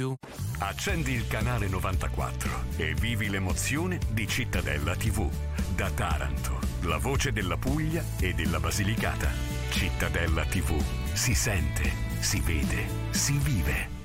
you. Accendi il canale 94 e vivi l'emozione di Cittadella TV. Da Taranto, la voce della Puglia e della Basilicata. Cittadella TV. Si sente, si vede, si vive.